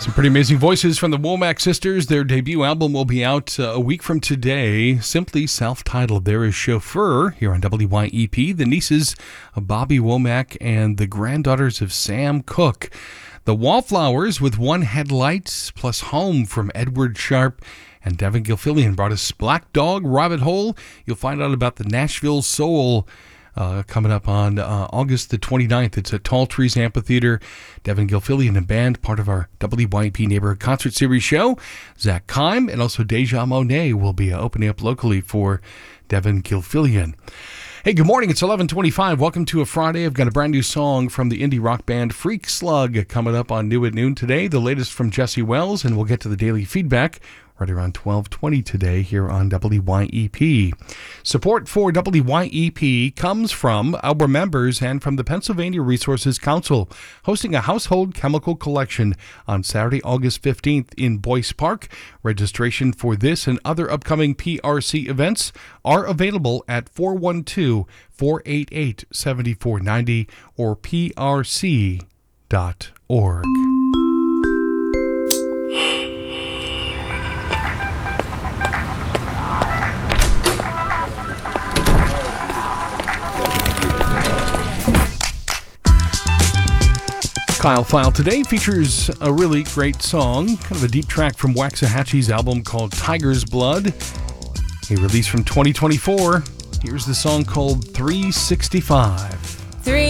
Some pretty amazing voices from the Womack sisters. Their debut album will be out a week from today, simply self-titled. There is Chauffeur here on WYEP, the nieces of Bobby Womack and the granddaughters of Sam Cooke. The Wallflowers with One Headlight plus Home from Edward Sharpe. And Devin Gilfillian brought us Black Dog, Rabbit Hole. You'll find out about the Nashville Soul coming up on August the 29th. It's at Tall Trees Amphitheater. Devin Gilfillian and band, part of our WYP Neighborhood Concert Series show. Zach Kime and also Deja Monet will be opening up locally for Devin Gilfillian. Hey, good morning. It's 11:25. Welcome to a Friday. I've got a brand new song from the indie rock band Freak Slug coming up on New at Noon today. The latest from Jesse Wells, and we'll get to the daily feedback right around 12:20 today here on WYEP. Support for WYEP comes from our members and from the Pennsylvania Resources Council, hosting a household chemical collection on Saturday, August 15th in Boyce Park. Registration for this and other upcoming PRC events are available at 412-488-7490 or prc.org. Kyle File today features a really great song, kind of a deep track from Waxahachie's album called Tiger's Blood, a release from 2024. Here's the song called 365.